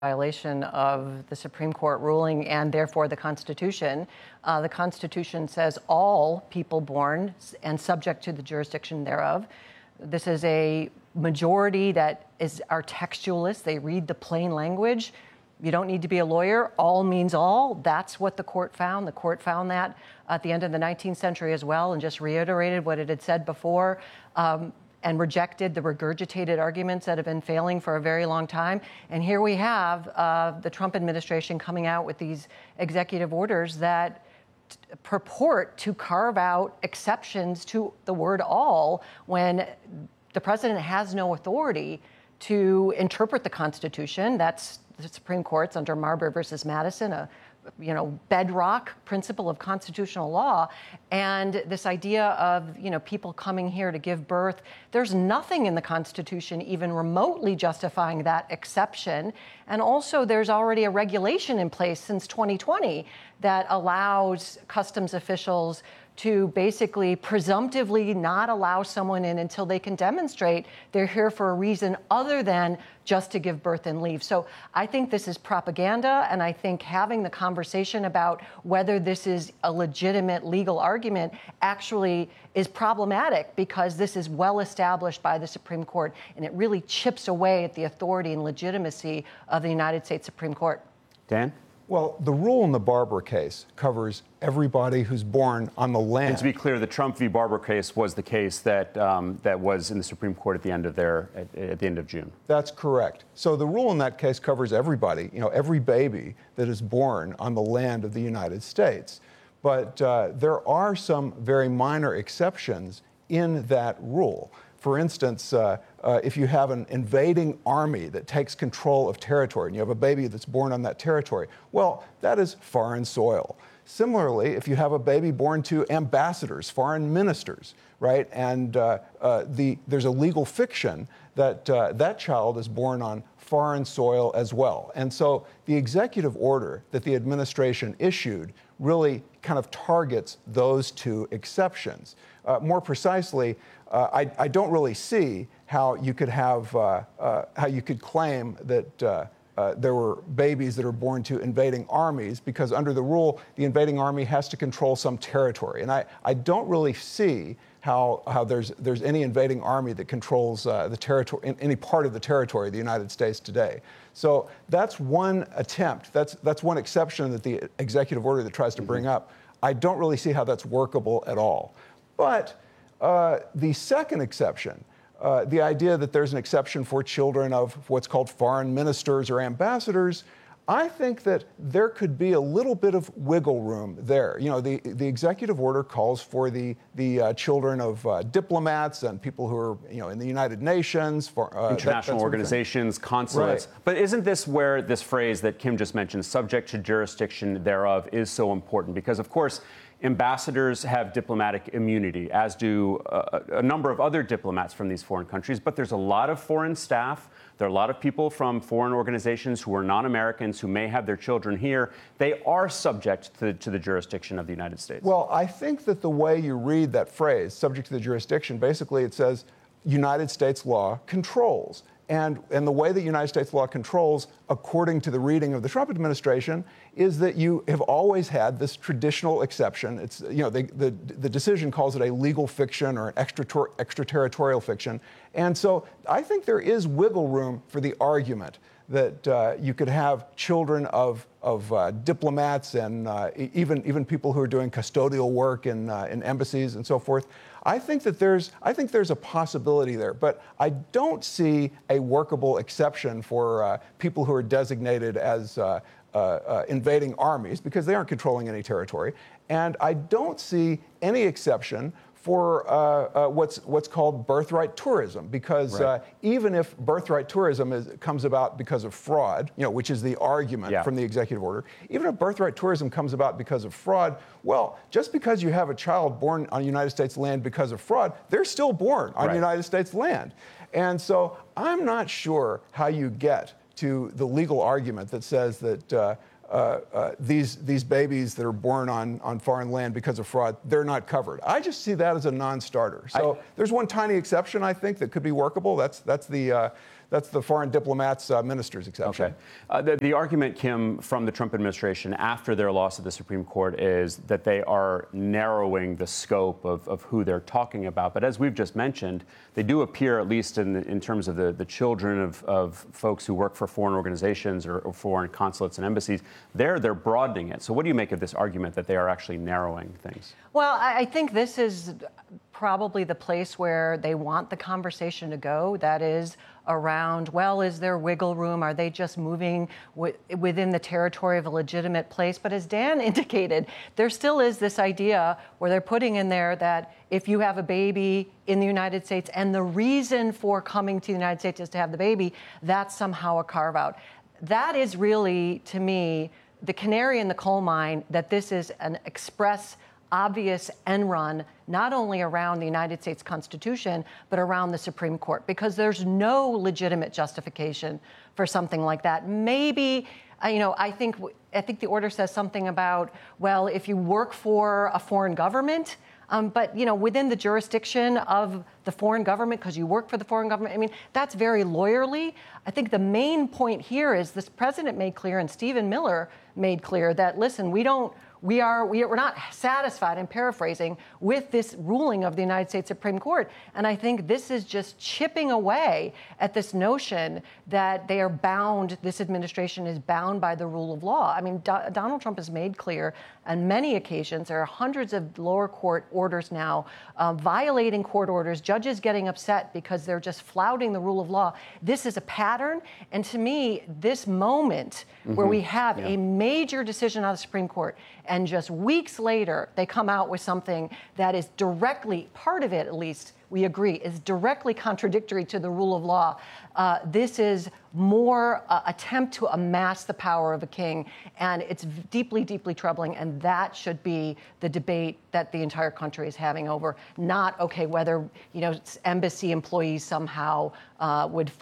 violation of the Supreme Court ruling and therefore the Constitution. The Constitution says all people born and subject to the jurisdiction thereof. This is a majority that are textualists. They read the plain language. You don't need to be a lawyer. All means all. That's what the court found. The court found that at the end of the 19th century as well, and just reiterated what it had said before, and rejected the regurgitated arguments that have been failing for a very long time. And here we have the Trump administration coming out with these executive orders that purport to carve out exceptions to the word all when the president has no authority to interpret the Constitution. That's the Supreme Court's under Marbury versus Madison, a bedrock principle of constitutional law. And this idea of, people coming here to give birth, there's nothing in the Constitution even remotely justifying that exception. And also there's already a regulation in place since 2020 that allows customs officials to basically presumptively not allow someone in until they can demonstrate they're here for a reason other than just to give birth and leave. So I think this is propaganda, and I think having the conversation about whether this is a legitimate legal argument actually is problematic, because this is well established by the Supreme Court, and it really chips away at the authority and legitimacy of the United States Supreme Court. Dan? Well, the rule in the Barber case covers everybody who's born on the land. And to be clear, the Trump v. Barber case was the case that that was in the Supreme Court at the end of June. That's correct. So the rule in that case covers everybody, every baby that is born on the land of the United States. But there are some very minor exceptions in that rule. For instance, if you have an invading army that takes control of territory and you have a baby that's born on that territory, well, that is foreign soil. Similarly, if you have a baby born to ambassadors, foreign ministers, right, and there's a legal fiction that that child is born on foreign soil as well. And so the executive order that the administration issued really kind of targets those two exceptions. More precisely, I don't really see how you could have how you could claim that there were babies that are born to invading armies, because under the rule, the invading army has to control some territory, and I don't really see how there's any invading army that controls the territory in any part of the territory of the United States today. So that's one attempt. That's one exception that the executive order that tries to bring up. I don't really see how that's workable at all. But the second exception, the idea that there's an exception for children of what's called foreign ministers or ambassadors, I think that there could be a little bit of wiggle room there. The executive order calls for the children of diplomats and people who are, in the United Nations, for international organizations, consulates. Right. But isn't this where this phrase that Kim just mentioned, subject to jurisdiction thereof, is so important? Because, of course, ambassadors have diplomatic immunity, as do a number of other diplomats from these foreign countries. But there's a lot of foreign staff. There are a lot of people from foreign organizations who are non-Americans who may have their children here. They are subject to the jurisdiction of the United States. Well, I think that the way you read that phrase, subject to the jurisdiction, basically it says United States law controls. And the way that United States law controls, according to the reading of the Trump administration, is that you have always had this traditional exception. It's, the decision calls it a legal fiction or an extraterritorial fiction. And so I think there is wiggle room for the argument that you could have children of diplomats and even people who are doing custodial work in embassies and so forth. I think there's a possibility there, but I don't see a workable exception for people who are designated as invading armies, because they aren't controlling any territory, and I don't see any exception for what's called birthright tourism, because right. Even if birthright tourism comes about because of fraud, which is the argument from the executive order, even if birthright tourism comes about because of fraud, well, just because you have a child born on United States land because of fraud, they're still born on United States land. And so I'm not sure how you get to the legal argument that says that these babies that are born on foreign land because of fraud, they're not covered. I just see that as a non-starter. So there's one tiny exception, I think, that could be workable. That's the That's the foreign diplomats, ministers exception. Okay. The argument, Kim, from the Trump administration after their loss at the Supreme Court is that they are narrowing the scope of who they're talking about. But as we've just mentioned, they do appear, at least in terms of the children of folks who work for foreign organizations or foreign consulates and embassies, they're broadening it. So what do you make of this argument that they are actually narrowing things? Well, I think this is probably the place where they want the conversation to go. That is around, well, is there wiggle room? Are they just moving within the territory of a legitimate place? But as Dan indicated, there still is this idea where they're putting in there that if you have a baby in the United States and the reason for coming to the United States is to have the baby, that's somehow a carve out. That is really, to me, the canary in the coal mine, that this is an express, obvious end run, not only around the United States Constitution, but around the Supreme Court, because there's no legitimate justification for something like that. Maybe, I think the order says something about, well, if you work for a foreign government, but within the jurisdiction of the foreign government, because you work for the foreign government, I mean, that's very lawyerly. I think the main point here is this president made clear, and Stephen Miller made clear, that listen, we're not satisfied, I'm paraphrasing, with this ruling of the United States Supreme Court. And I think this is just chipping away at this notion that they are bound, this administration is bound by the rule of law. I mean, Donald Trump has made clear on many occasions, there are hundreds of lower court orders now violating court orders, judges getting upset because they're just flouting the rule of law. This is a pattern. And to me, this moment where we have a major decision out of the Supreme Court, and just weeks later, they come out with something that is directly, part of it at least, we agree, is directly contradictory to the rule of law. This is more attempt to amass the power of a king, and it's deeply, deeply troubling, and that should be the debate that the entire country is having over, not, okay, whether, embassy employees somehow would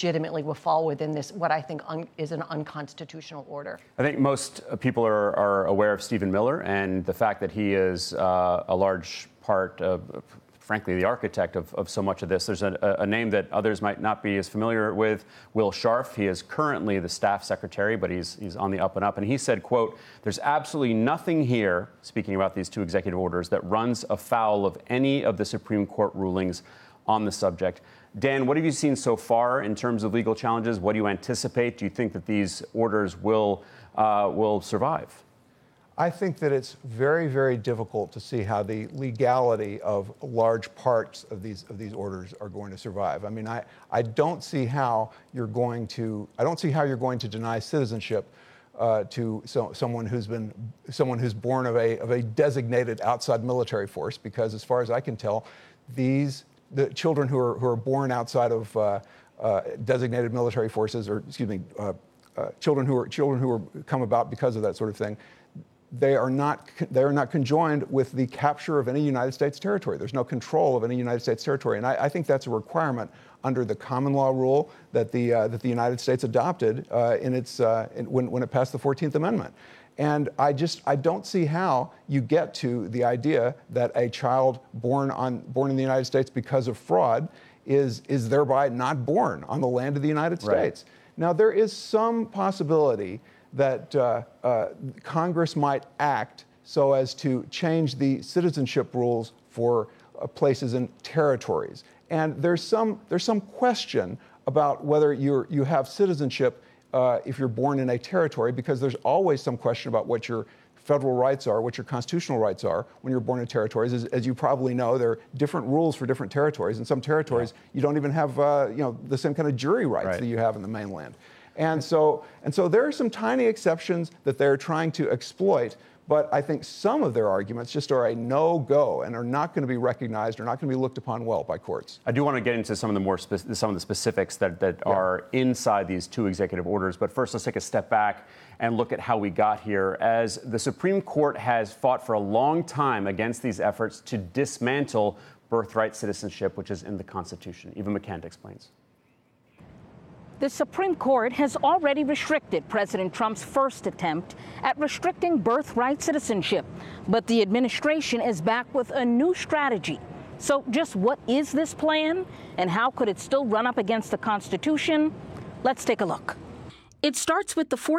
fall within this, what I think is an unconstitutional order. I think most people are aware of Stephen Miller and the fact that he is a large part of, frankly, the architect of so much of this. There's a name that others might not be as familiar with, Will Scharf. He is currently the staff secretary, but he's on the up and up. And he said, quote, "There's absolutely nothing here," speaking about these two executive orders, "that runs afoul of any of the Supreme Court rulings on the subject." Dan, what have you seen so far in terms of legal challenges? What do you anticipate? Do you think that these orders will survive? I think that it's very, very difficult to see how the legality of large parts of these orders are going to survive. I mean, I don't see how you're going to deny citizenship to someone who's born of a designated outside military force, because as far as I can tell, the children who are born outside of designated military forces, or children who are come about because of that sort of thing, they are not conjoined with the capture of any United States territory. There's no control of any United States territory, and I think that's a requirement under the common law rule that the United States adopted when it passed the 14th Amendment. And I don't see how you get to the idea that a child born in the United States because of fraud is thereby not born on the land of the United States. Right. Now, there is some possibility that Congress might act so as to change the citizenship rules for places and territories. And there's some question about whether you have citizenship if you're born in a territory, because there's always some question about what your federal rights are, what your constitutional rights are when you're born in territories. As you probably know, there are different rules for different territories. In some territories, you don't even have the same kind of jury rights that you have in the mainland. And so there are some tiny exceptions that they're trying to exploit, but I think some of their arguments just are a no-go and are not going to be recognized or not going to be looked upon well by courts. I do want to get into some of the specifics that are inside these two executive orders, but first let's take a step back and look at how we got here, as the Supreme Court has fought for a long time against these efforts to dismantle birthright citizenship, which is in the Constitution. Eva McCant explains. The Supreme Court has already restricted President Trump's first attempt at restricting birthright citizenship, but the administration is back with a new strategy, So just what is this plan, and how could it still run up against the Constitution? Let's take a look. It starts with the